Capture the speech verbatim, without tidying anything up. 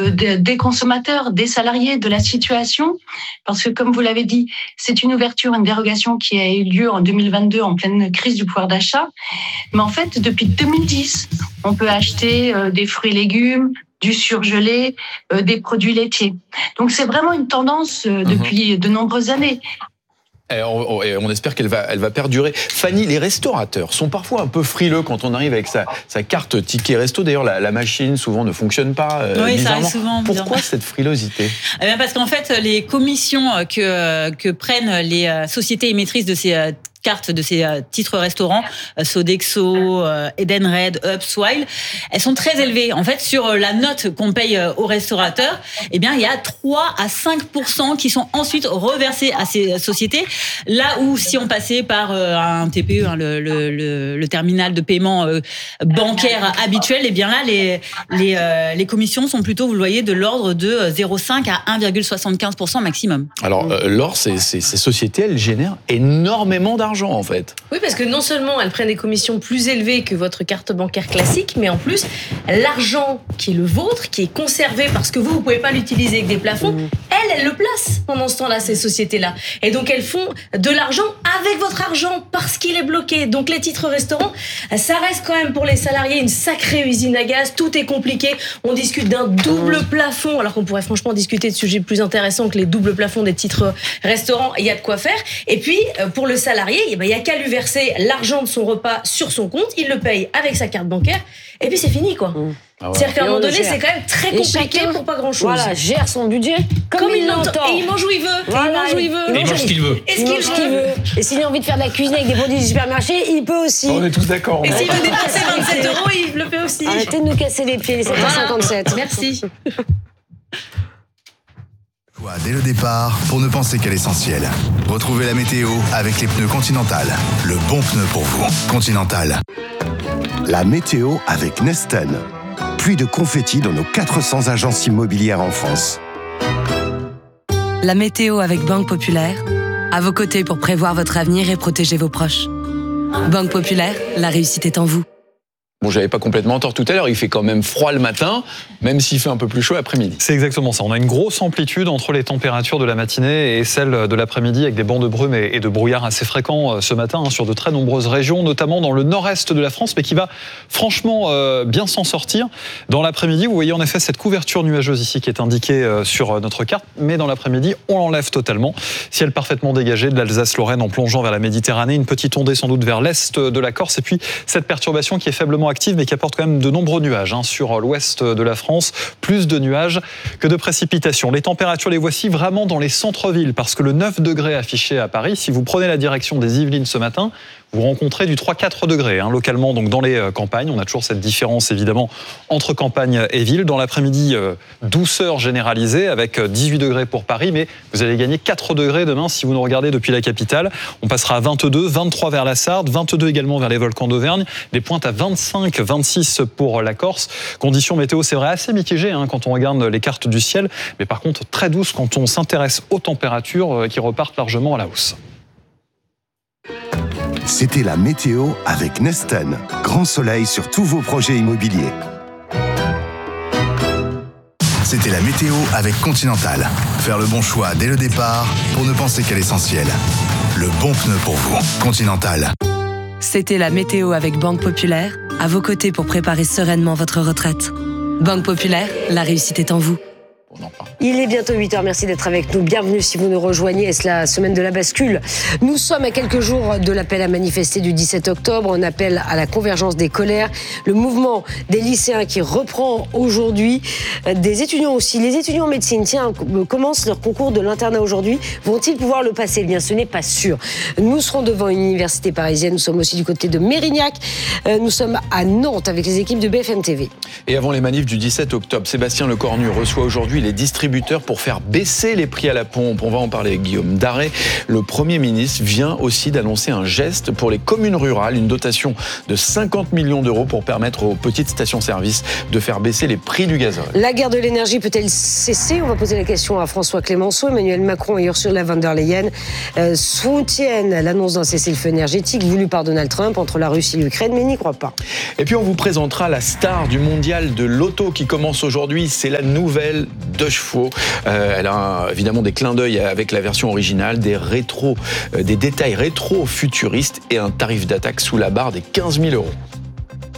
euh, des, des consommateurs, des salariés, de la situation, parce que comme vous l'avez dit, c'est une ouverture, une dérogation qui a eu lieu en deux mille vingt-deux en pleine crise du pouvoir d'achat. Mais en fait, depuis deux mille dix, on peut acheter euh, des fruits et légumes, du surgelé, euh, des produits laitiers. Donc c'est vraiment une tendance euh, depuis mmh. de nombreuses années. Et on, et on espère qu'elle va, elle va perdurer. Fanny, les restaurateurs sont parfois un peu frileux quand on arrive avec sa, sa carte ticket resto. D'ailleurs, la, la machine souvent ne fonctionne pas. Euh, oui, bizarrement. Ça arrive souvent. Pourquoi bizarrement. cette frilosité ? Eh bien parce qu'en fait, les commissions que, que prennent les sociétés émettrices de ces cartes de ces euh, titres restaurants, euh, Sodexo, euh, Edenred, Up, Swile, elles sont très élevées. En fait, sur la note qu'on paye euh, aux restaurateurs, eh bien, il y a trois à cinq pour cent qui sont ensuite reversés à ces sociétés. Là où, si on passait par euh, un T P E, hein, le, le, le, le terminal de paiement euh, bancaire habituel, eh bien là, les, les, euh, les commissions sont plutôt, vous le voyez, de l'ordre de zéro virgule cinq à un virgule soixante-quinze pour cent maximum. Alors, euh, Laure, ces, ces, ces sociétés, elles génèrent énormément d'argent. En fait. Oui, parce que non seulement elles prennent des commissions plus élevées que votre carte bancaire classique, mais en plus, l'argent qui est le vôtre, qui est conservé parce que vous, vous pouvez pas l'utiliser avec des plafonds, mmh. elles, elles le placent pendant ce temps-là, ces sociétés-là. Et donc, elles font de l'argent avec votre argent parce qu'il est bloqué. Donc, les titres restaurants, ça reste quand même pour les salariés une sacrée usine à gaz. Tout est compliqué. On discute d'un double plafond, alors qu'on pourrait franchement discuter de sujets plus intéressants que les doubles plafonds des titres restaurants. Il y a de quoi faire. Et puis, pour le salarié, il n'y a qu'à lui verser l'argent de son repas sur son compte, il le paye avec sa carte bancaire, et puis c'est fini, quoi. Mmh. Ah ouais. C'est-à-dire qu'à un moment donné, c'est quand même très compliqué pour pas grand-chose. Voilà, gère son budget comme, comme il l'entend. Et il mange où il veut. Voilà. Et il mange où il veut. Et il mange ce qu'il veut. Et ce qu'il veut. qu'il veut. Et s'il a envie de faire de la cuisine avec des produits du supermarché, il peut aussi. On est tous d'accord. Et s'il veut dépenser vingt-sept euros, il le fait aussi. Arrêtez de nous casser les pieds, les sept heures cinquante-sept. Merci. Dès le départ, pour ne penser qu'à l'essentiel. Retrouvez la météo avec les pneus Continental. Le bon pneu pour vous. Continental. La météo avec Nesten. Pluie de confettis dans nos quatre cents agences immobilières en France. La météo avec Banque Populaire. À vos côtés pour prévoir votre avenir et protéger vos proches. Banque Populaire, la réussite est en vous. Bon, j'avais pas complètement tort tout à l'heure, il fait quand même froid le matin, même s'il fait un peu plus chaud l'après-midi. C'est exactement ça. On a une grosse amplitude entre les températures de la matinée et celles de l'après-midi, avec des bancs de brume et de brouillard assez fréquents ce matin hein, sur de très nombreuses régions, notamment dans le nord-est de la France, mais qui va franchement euh, bien s'en sortir. Dans l'après-midi, vous voyez en effet cette couverture nuageuse ici qui est indiquée euh, sur notre carte, mais dans l'après-midi, on l'enlève totalement. Ciel parfaitement dégagé de l'Alsace-Lorraine en plongeant vers la Méditerranée, une petite ondée sans doute vers l'est de la Corse, et puis cette perturbation qui est faiblement active mais qui apporte quand même de nombreux nuages hein, sur l'ouest de la France, plus de nuages que de précipitations. Les températures, les voici vraiment dans les centres-villes parce que le neuf degrés affiché à Paris, si vous prenez la direction des Yvelines ce matin, vous rencontrez du trois à quatre degrés hein, localement, donc dans les campagnes. On a toujours cette différence évidemment entre campagne et ville. Dans l'après-midi, euh, douceur généralisée avec dix-huit degrés pour Paris, mais vous allez gagner quatre degrés demain si vous nous regardez depuis la capitale. On passera à vingt-deux, vingt-trois vers la Sarthe, vingt-deux également vers les volcans d'Auvergne, des pointes à vingt-cinq, vingt-six pour la Corse. Conditions météo, c'est vrai, assez mitigées hein, quand on regarde les cartes du ciel, mais par contre très douces quand on s'intéresse aux températures euh, qui repartent largement à la hausse. C'était la météo avec Nesten. Grand soleil sur tous vos projets immobiliers. C'était la météo avec Continental. Faire le bon choix dès le départ pour ne penser qu'à l'essentiel. Le bon pneu pour vous. Continental. C'était la météo avec Banque Populaire. À vos côtés pour préparer sereinement votre retraite. Banque Populaire, la réussite est en vous. Il est bientôt huit heures, merci d'être avec nous. Bienvenue si vous nous rejoignez, c'est la semaine de la bascule. Nous sommes à quelques jours de l'appel à manifester du dix-sept octobre, un appel à la convergence des colères. Le mouvement des lycéens qui reprend aujourd'hui, des étudiants aussi. Les étudiants en médecine, tiens, commencent leur concours de l'internat aujourd'hui. Vont-ils pouvoir le passer ? Eh bien, ce n'est pas sûr. Nous serons devant une université parisienne, nous sommes aussi du côté de Mérignac. Nous sommes à Nantes avec les équipes de B F M T V. Et avant les manifs du dix-sept octobre, Sébastien Lecornu reçoit aujourd'hui les les distributeurs pour faire baisser les prix à la pompe. On va en parler avec Guillaume Daré. Le Premier ministre vient aussi d'annoncer un geste pour les communes rurales, une dotation de cinquante millions d'euros pour permettre aux petites stations-service de faire baisser les prix du gazole. La guerre de l'énergie peut-elle cesser ? On va poser la question à François Clémenceau. Emmanuel Macron et Ursula von der Leyen euh, soutiennent l'annonce d'un cessez-le-feu énergétique voulu par Donald Trump entre la Russie et l'Ukraine, mais n'y croient pas. Et puis on vous présentera la star du mondial de l'auto qui commence aujourd'hui. C'est la nouvelle Deux Chevaux. Euh, elle a évidemment des clins d'œil avec la version originale, des rétro, euh, des détails rétro-futuristes et un tarif d'attaque sous la barre des quinze mille euros.